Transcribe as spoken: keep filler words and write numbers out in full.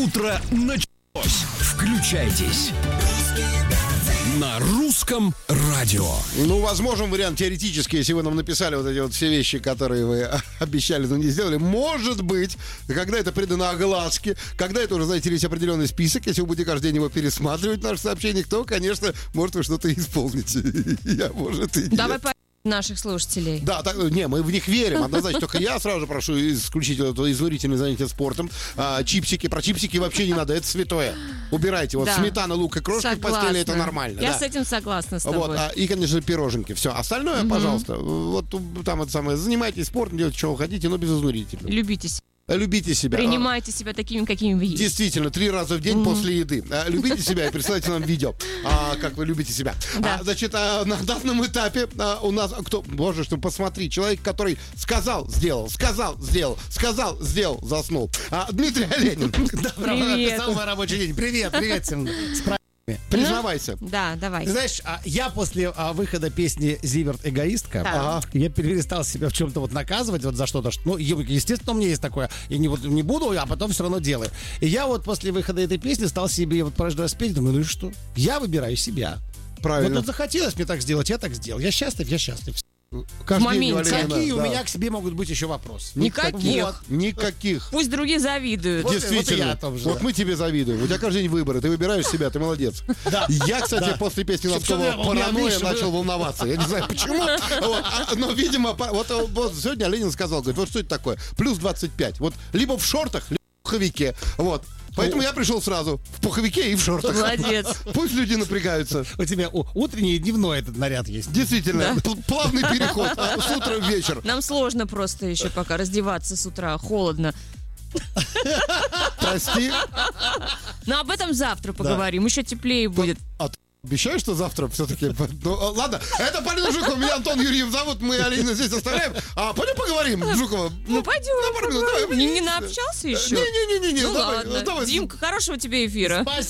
Утро началось. Включайтесь на русском радио. Ну, возможен вариант теоретически, если вы нам написали вот эти вот все вещи, которые вы обещали, но не сделали. Может быть, когда это придано огласке, когда это уже, знаете, есть определенный список, если вы будете каждый день его пересматривать в наших сообщениях, то, конечно, может, вы что-то исполните. Я, может, и нет. Давай по наших слушателей. Да, так, не, мы в них верим, однозначно. Только я сразу же прошу исключить это изнурительное занятие спортом. А, чипсики, про чипсики вообще не надо, это святое. Убирайте. Вот Да. сметана, лук и крошки в постели, это нормально. Я да. с этим согласна с тобой. Вот, а, и, конечно, пироженки. Все. Остальное, Мгм. пожалуйста, вот там это самое. Занимайтесь спортом, делайте, что вы хотите, но без изнурительного. Любите себя. Любите себя. Принимайте себя такими, какими вы есть. Действительно, три раза в день Мгм. после еды. А, Любите себя и присылайте нам видео, а, как вы любите себя. Да. А, значит, а, на данном этапе а, у нас кто, боже, что посмотри, человек, который сказал, сделал, сказал, сделал, сказал, сделал, заснул. А, Дмитрий Оленин, Привет. Написал мой рабочий день. Привет, привет всем. С праздниками. признавайся. Да, давай. Ты знаешь, а, я после а, выхода песни «Зиверт эгоистка», Так. ага, я перестал себя в чем-то вот наказывать вот за что-то. что- Ну, е- естественно, у меня есть такое. Я не, вот, не буду, а потом все равно делаю. И я вот после выхода этой песни стал себе вот каждый раз петь, думаю, ну и что? Я выбираю себя. Правильно. Вот тут захотелось мне так сделать, я так сделал. Я счастлив, я счастлив. Каждый в день моменте. Оленина, Какие у да. меня к себе могут быть еще вопросы? Никаких. Вот. Никаких. Пусть другие завидуют. Вот и- вот и Действительно. я о том же, Вот да. мы тебе завидуем. У тебя каждый день выборы. Ты выбираешь себя, ты молодец. Да. Я, кстати, Да. после песни Чтоб Лобкова у меня «Паранойя» меньше было. начал волноваться. Я не знаю почему. Вот. А, но, видимо, по- вот, э, вот сегодня Ленин сказал, говорит, вот что это такое? Плюс двадцать пять. Вот либо в шортах, либо в пуховике. Вот. Поэтому я пришел сразу в пуховике и в шортах. Молодец. Пусть люди напрягаются. У тебя у- утренний и дневной этот наряд есть. Действительно, пл- плавный переход а, с утра в вечер. Нам сложно просто еще пока раздеваться с утра, холодно. Прости. Но об этом завтра поговорим, еще теплее будет. А ты обещаешь, что завтра все-таки... Ну, а, ладно, это Полина Жукова, меня Антон Юрьев зовут, мы Алину здесь оставляем. А пойдем поговорим, Жукова? Ну пойдем. на пару минут, давай. Не, не наобщался еще? Не-не-не-не, Ну давай, ладно. давай. Димка, хорошего тебе эфира.